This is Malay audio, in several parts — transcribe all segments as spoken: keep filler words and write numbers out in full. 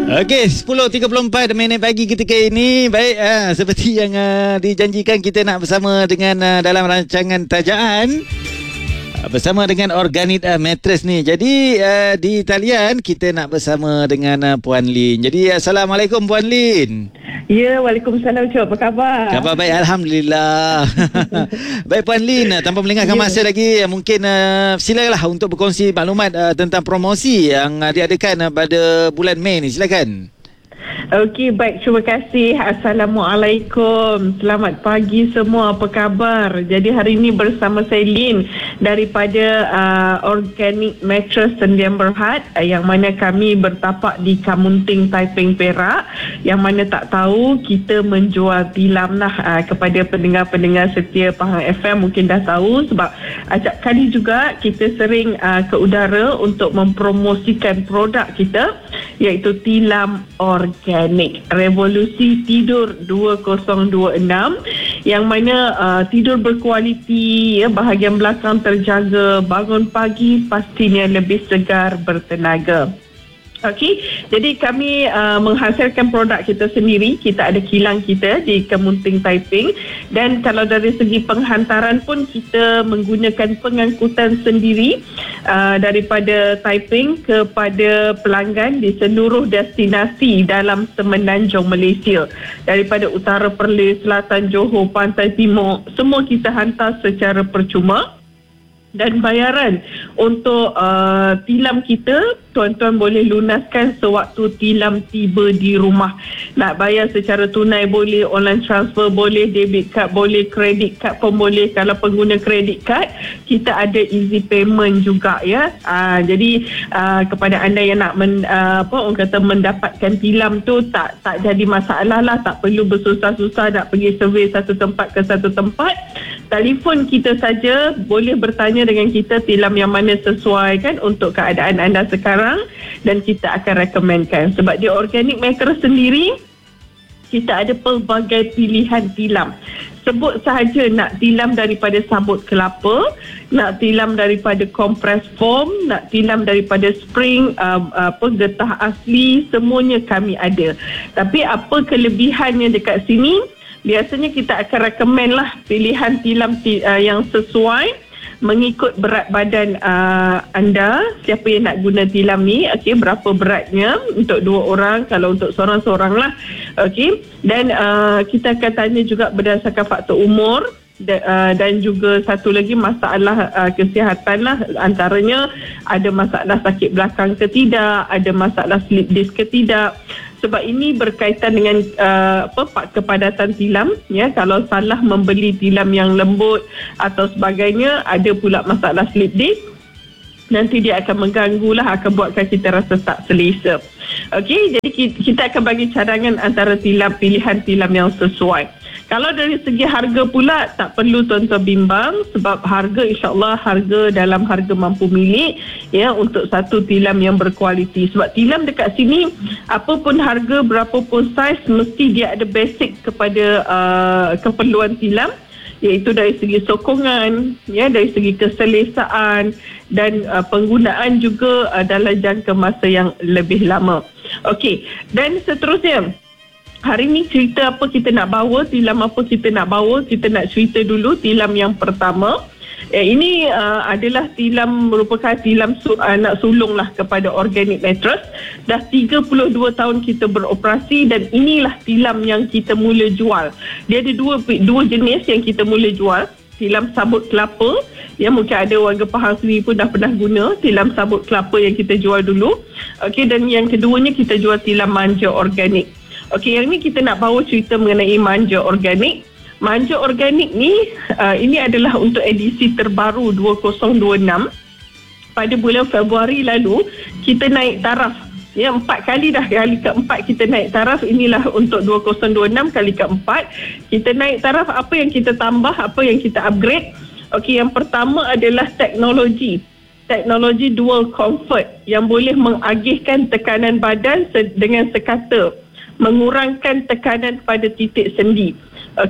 Okey, sepuluh tiga puluh empat minit pagi ketika ini. Baik, uh, seperti yang uh, dijanjikan, kita nak bersama dengan uh, dalam rancangan tajaan uh, bersama dengan Organik uh, Mattress ni. Jadi uh, di talian kita nak bersama dengan uh, Puan Lin. Jadi Assalamualaikum Puan Lin. Ya, Waalaikumsalam. Cik, apa khabar? Khabar baik, Alhamdulillah. Baik Puan Lin, tanpa melengahkan ya. masa lagi, mungkin uh, silakanlah untuk berkongsi maklumat uh, tentang promosi yang uh, diadakan uh, pada bulan Mei ni. Silakan. Okey, baik. Terima kasih. Assalamualaikum. Selamat pagi semua. Apa khabar? Jadi hari ini bersama saya Lin daripada uh, Organik Mattress Sendian Berhad, uh, yang mana kami bertapak di Kamunting, Taiping, Perak. Yang mana tak tahu, kita menjual tilam lah uh, kepada pendengar-pendengar setia Pahang F M. Mungkin dah tahu sebab acap kali juga kita sering uh, ke udara untuk mempromosikan produk kita, iaitu tilam organik. Revolusi Tidur dua kosong dua enam, yang mana uh, tidur berkualiti, ya, bahagian belakang terjaga, bangun pagi pastinya lebih segar bertenaga. Okey, jadi kami uh, menghasilkan produk kita sendiri. Kita ada kilang kita di Kemunting, Taiping, dan kalau dari segi penghantaran pun kita menggunakan pengangkutan sendiri uh, daripada Taiping kepada pelanggan di seluruh destinasi dalam Semenanjung Malaysia. Daripada utara Perlis, selatan Johor, pantai timur, semua kita hantar secara percuma. Dan bayaran untuk uh, tilam kita, tuan-tuan boleh lunaskan sewaktu tilam tiba di rumah. Nak bayar secara tunai boleh, online transfer boleh, debit card boleh, credit card pun boleh. Kalau pengguna credit card, kita ada easy payment juga, ya. Uh, jadi uh, kepada anda yang nak men, uh, apa orang kata mendapatkan tilam tu, tak tak jadi masalah lah, tak perlu bersusah-susah nak pergi survey satu tempat ke satu tempat. Telefon kita saja, boleh bertanya dengan kita tilam yang mana sesuai kan untuk keadaan anda sekarang, dan kita akan rekomenkan. Sebab di Organik Mattress sendiri, kita ada pelbagai pilihan tilam. Sebut sahaja nak tilam daripada sabut kelapa, nak tilam daripada compress foam, nak tilam daripada spring, uh, apa getah asli, semuanya kami ada. Tapi apa kelebihannya dekat sini? Biasanya kita akan recommend lah pilihan tilam t- uh, yang sesuai mengikut berat badan uh, anda. Siapa yang nak guna tilam ni, okey, berapa beratnya untuk dua orang, kalau untuk seorang-seorang lah, okey. Dan uh, kita akan tanya juga berdasarkan faktor umur, da- uh, dan juga satu lagi masalah uh, kesihatan lah. Antaranya ada masalah sakit belakang ke tidak, ada masalah slip disc ke tidak. Sebab ini berkaitan dengan uh, apa kepadatan tilam, ya. Kalau salah membeli tilam yang lembut atau sebagainya, ada pula masalah slip disc, nanti dia akan mengganggulah, akan buatkan kita rasa tak selesa. Okey, jadi kita akan bagi cadangan antara tilam, pilihan tilam yang sesuai. Kalau dari segi harga pula, tak perlu tuan-tuan bimbang, sebab harga insya-Allah harga dalam harga mampu milik, ya, untuk satu tilam yang berkualiti. Sebab tilam dekat sini, apa pun harga, berapa pun saiz, mesti dia ada basic kepada uh, keperluan tilam, iaitu dari segi sokongan, ya, dari segi keselesaan, dan uh, penggunaan juga uh, dalam jangka masa yang lebih lama. Okey, dan seterusnya, hari ni cerita apa kita nak bawa, tilam apa kita nak bawa, kita nak cerita dulu tilam yang pertama. Eh, ini uh, adalah tilam, merupakan tilam su, uh, nak sulung lah kepada Organik Mattress. Dah tiga puluh dua tahun kita beroperasi, dan inilah tilam yang kita mula jual. Dia ada dua dua jenis yang kita mula jual. Tilam sabut kelapa, ya, mungkin ada warga Pahang sendiri pun dah pernah guna tilam sabut kelapa yang kita jual dulu. Okey, dan yang keduanya kita jual tilam manja organik. Okey, yang ni kita nak bawa cerita mengenai manja organik. Manja organik ni, uh, ini adalah untuk edisi terbaru dua kosong dua enam. Pada bulan Februari lalu, kita naik taraf. Ya, empat kali dah, kali keempat kita naik taraf. Inilah untuk dua kosong dua enam kali keempat. Kita naik taraf, apa yang kita tambah, apa yang kita upgrade. Okey, yang pertama adalah teknologi. Teknologi dual comfort yang boleh mengagihkan tekanan badan dengan sekata, mengurangkan tekanan pada titik sendi. Okey,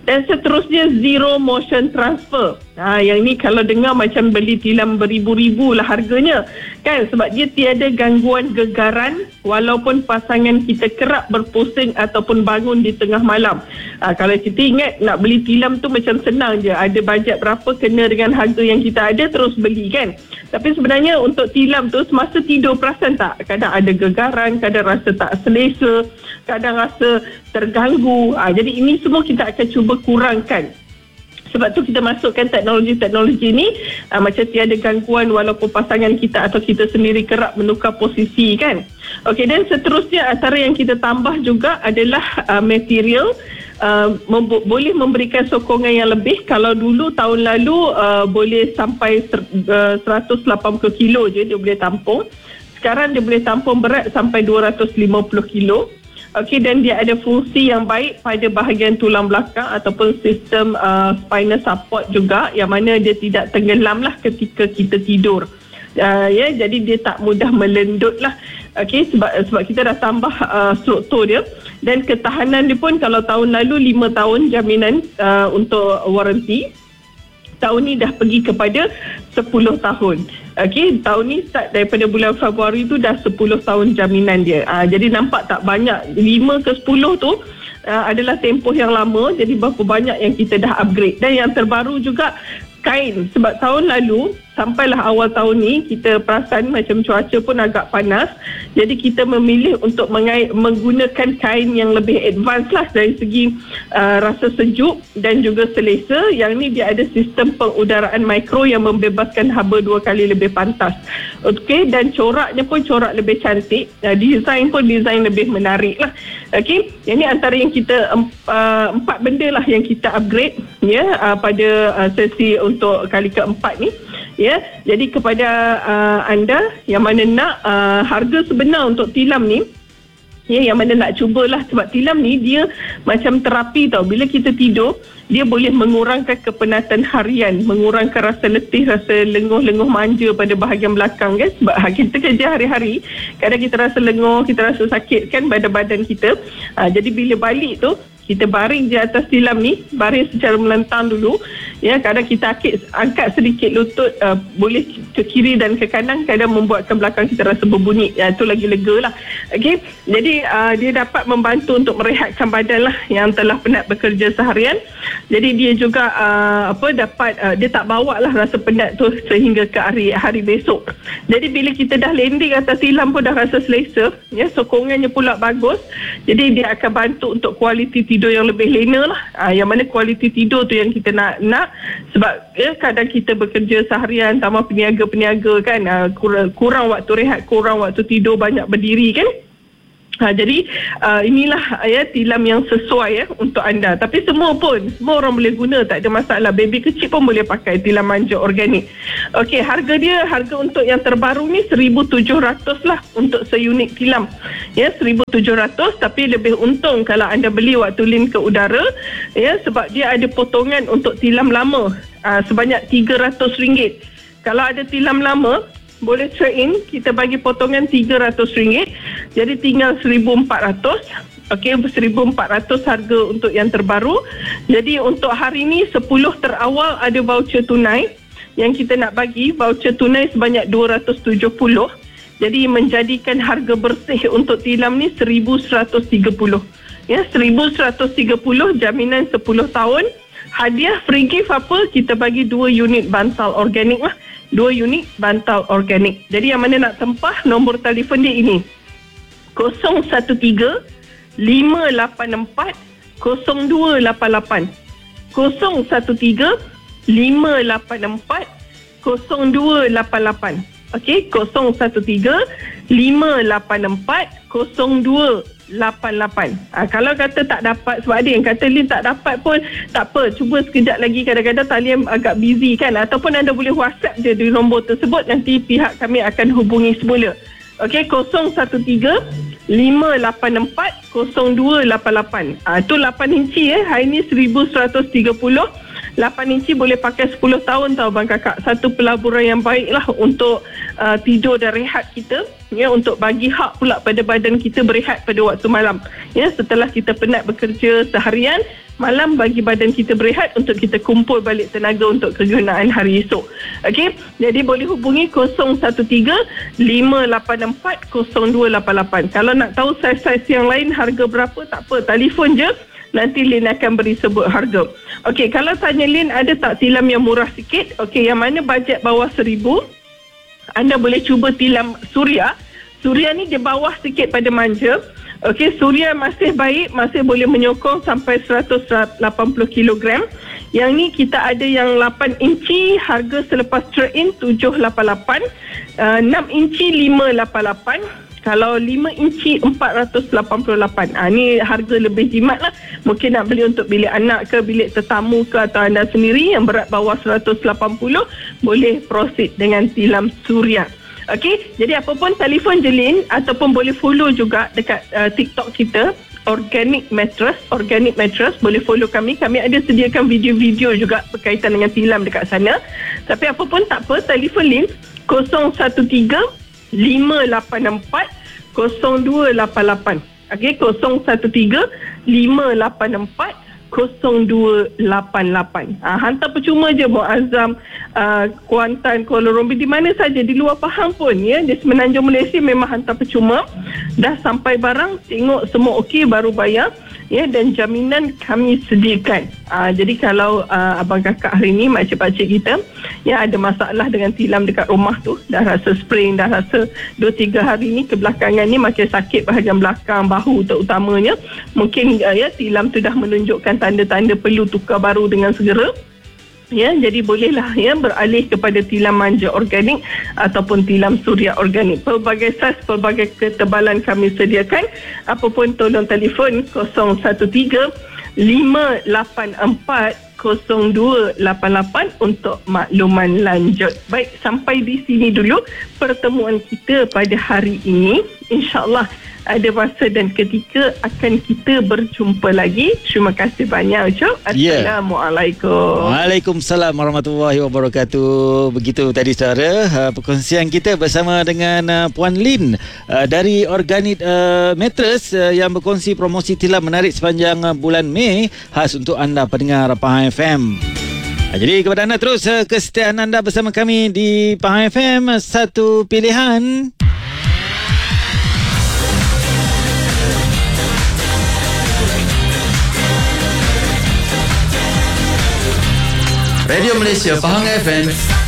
Dan seterusnya zero motion transfer. Ha, yang ni kalau dengar macam beli tilam beribu-ribu lah harganya kan, sebab dia tiada gangguan gegaran walaupun pasangan kita kerap berpusing ataupun bangun di tengah malam. Ha, kalau kita ingat nak beli tilam tu macam senang je, ada bajet berapa kena dengan harga yang kita ada terus beli kan. Tapi sebenarnya untuk tilam tu semasa tidur perasan tak, kadang ada gegaran, kadang rasa tak selesa, kadang rasa terganggu. Ha, jadi ini semua kita akan cuba kurangkan. Sebab tu kita masukkan teknologi-teknologi ni uh, macam tiada gangguan walaupun pasangan kita atau kita sendiri kerap menukar posisi kan. Okey, dan seterusnya antara yang kita tambah juga adalah uh, material uh, mem- boleh memberikan sokongan yang lebih. Kalau dulu tahun lalu uh, boleh sampai ser- uh, seratus lapan puluh kilo je dia boleh tampung. Sekarang dia boleh tampung berat sampai dua ratus lima puluh kilo. Okey, dan dia ada fungsi yang baik pada bahagian tulang belakang ataupun sistem uh, spinal support juga, yang mana dia tidak tenggelam lah ketika kita tidur. Uh, ya, jadi dia tak mudah melendut lah. Okey, sebab sebab kita dah tambah uh, struktur dia, dan ketahanan dia pun kalau tahun lalu lima tahun jaminan uh, untuk warranty. Tahun ni dah pergi kepada sepuluh tahun. Okey, tahun ni start daripada bulan Februari tu dah sepuluh tahun jaminan dia. Uh, jadi nampak tak banyak, lima ke sepuluh tu uh, adalah tempoh yang lama, jadi berapa banyak yang kita dah upgrade. Dan yang terbaru juga kain, sebab tahun lalu sampailah awal tahun ni kita perasan macam cuaca pun agak panas, jadi kita memilih untuk mengai- menggunakan kain yang lebih advance lah dari segi uh, rasa sejuk dan juga selesa. Yang ni dia ada sistem pengudaraan mikro yang membebaskan haba dua kali lebih pantas. Okey, dan coraknya pun corak lebih cantik, uh, design pun design lebih menarik lah. Okey, yang ni antara yang kita uh, empat benda lah yang kita upgrade ya uh, pada uh, sesi untuk kali keempat ni. Ya, jadi kepada uh, anda yang mana nak uh, harga sebenar untuk tilam ni, ya, yang mana nak cubalah, sebab tilam ni dia macam terapi tau. Bila kita tidur, dia boleh mengurangkan kepenatan harian, mengurangkan rasa letih, rasa lenguh-lenguh manja pada bahagian belakang kan. Sebab kita kerja hari-hari, kadang kita rasa lenguh, kita rasa sakit kan badan-badan kita. Uh, jadi bila balik tu, kita baring di atas tilam ni, baring secara melentang dulu. Ya, kadang kita akit, angkat sedikit lutut, uh, boleh ke kiri dan ke kanan, kadang membuatkan belakang kita rasa berbunyi. Ya, itu lagi lega lah. Okey, jadi uh, dia dapat membantu untuk merehatkan badan lah yang telah penat bekerja seharian. Jadi dia juga uh, apa dapat uh, dia tak bawa lah rasa penat tu sehingga ke hari hari besok. Jadi bila kita dah landing atas tilam pun dah rasa selesa, ya, sokongannya pula bagus. Jadi dia akan bantu untuk kualiti tidur yang lebih lena lah. Uh, yang mana kualiti tidur tu yang kita nak nak sebab ya, kadang kita bekerja seharian tambah peniaga-peniaga kan, uh, kurang, kurang waktu rehat, kurang waktu tidur, banyak berdiri kan. Ha, jadi uh, inilah ya tilam yang sesuai ya untuk anda. Tapi semua pun, semua orang boleh guna, tak ada masalah. Baby kecil pun boleh pakai tilam manja organik. Okey, harga dia, harga untuk yang terbaru ni seribu tujuh ratus lah untuk seunit tilam. Ya, seribu tujuh ratus, tapi lebih untung kalau anda beli waktu link ke udara ya, sebab dia ada potongan untuk tilam lama uh, sebanyak tiga ratus ringgit. Kalau ada tilam lama boleh trade in, kita bagi potongan tiga ratus ringgit, jadi tinggal seribu empat ratus. Okey, seribu empat ratus harga untuk yang terbaru. Jadi untuk hari ni sepuluh terawal ada voucher tunai yang kita nak bagi, voucher tunai sebanyak dua ratus tujuh puluh. Jadi menjadikan harga bersih untuk tilam ni seribu seratus tiga puluh. Ya, seribu seratus tiga puluh, jaminan sepuluh tahun. Hadiah free gift apa? Kita bagi dua unit bantal organik lah. Dua unit bantal organik. Jadi yang mana nak tempah, nombor telefon dia ini. kosong satu tiga lima lapan empat kosong dua lapan lapan. kosong satu tiga lima lapan empat kosong dua lapan lapan. Okey, kosong satu tiga lima lapan empat kosong dua lapan lapan. Ha, kalau kata tak dapat, sebab ada yang kata Lin tak dapat pun tak apa, cuba sekejap lagi, kadang-kadang talian agak busy kan, ataupun anda boleh WhatsApp je di nombor tersebut, nanti pihak kami akan hubungi semula. Okey, kosong satu tiga lima lapan empat kosong dua lapan lapan. Ah, tu lapan inci eh. Hari ni seribu seratus tiga puluh. lapan inci boleh pakai sepuluh tahun tau Abang Kakak. Satu pelaburan yang baik lah untuk uh, tidur dan rehat kita, ya, untuk bagi hak pula pada badan kita berehat pada waktu malam. Ya, setelah kita penat bekerja seharian, malam bagi badan kita berehat untuk kita kumpul balik tenaga untuk kegunaan hari esok. Okey, jadi boleh hubungi kosong satu tiga lima lapan empat kosong dua lapan lapan. Kalau nak tahu saiz-saiz yang lain harga berapa, tak apa, telefon je. Nanti Lin akan beri sebut harga. Okey, kalau tanya Lin ada tak tilam yang murah sikit? Okey, yang mana bajet bawah seribu, anda boleh cuba tilam Suria. Suria ni dia bawah sikit pada manja. Okey, Suria masih baik, masih boleh menyokong sampai seratus lapan puluh kilogram. Yang ni kita ada yang lapan inci, harga selepas trade-in tujuh lapan lapan, uh, enam inci lima lapan lapan. Kalau lima inci empat ratus lapan puluh lapan. Ha, ni harga lebih jimat lah. Mungkin nak beli untuk bilik anak ke, bilik tetamu ke, atau anda sendiri yang berat bawah seratus lapan puluh, boleh proceed dengan tilam Suria. Okey, jadi apa pun telefon Jelin ataupun boleh follow juga dekat uh, TikTok kita, Organic Mattress, Organic Mattress, boleh follow kami. Kami ada sediakan video-video juga berkaitan dengan tilam dekat sana. Tapi apa pun tak apa, telefon Lin kosong satu tiga lima lapan empat kosong dua lapan lapan. Okey, kosong satu tiga lima lapan empat kosong dua lapan lapan. Ha, hantar percuma je Muazzam, uh, Kuantan, Kuala Lumpur, di mana saja, di luar Pahang pun, ya, di Semenanjung Malaysia memang hantar percuma. Dah sampai barang, tengok semua okey, baru bayar, ya, dan jaminan kami sediakan. Uh, jadi kalau uh, abang kakak hari ni, makcik-pakcik kita, ya, ada masalah dengan tilam dekat rumah tu, dah rasa spring, dah rasa dua tiga hari ni kebelakangan ni makin sakit bahagian belakang bahu terutamanya, mungkin uh, ya, tilam tu dah menunjukkan tanda-tanda perlu tukar baru dengan segera. Ya, jadi bolehlah, ya, beralih kepada tilam manja organik ataupun tilam Suria organik. Pelbagai saiz, pelbagai ketebalan kami sediakan. Apapun tolong telefon kosong satu tiga lima lapan empat kosong dua lapan lapan untuk makluman lanjut. Baik, sampai di sini dulu pertemuan kita pada hari ini. InsyaAllah ada masa dan ketika akan kita berjumpa lagi. Terima kasih banyak, Ucap. Assalamualaikum. Yeah. Waalaikumsalam warahmatullahi wabarakatuh. Begitu tadi saudara, uh, perkongsian kita bersama dengan uh, Puan Lin uh, dari Organic uh, Mattress uh, yang berkongsi promosi tilam menarik sepanjang uh, bulan Mei khas untuk anda pendengar Pahang F M. Uh, jadi kepada anda terus uh, kesetiaan anda bersama kami di Pahang F M, satu pilihan. Radio Malaysia Pahang F M